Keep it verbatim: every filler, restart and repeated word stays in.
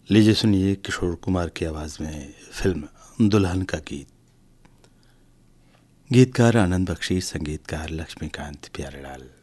लीजिए सुनिए किशोर कुमार की आवाज़ में फिल्म दुल्हन का गीत। गीतकार आनंद बख्शी, संगीतकार लक्ष्मीकांत प्यारेलाल।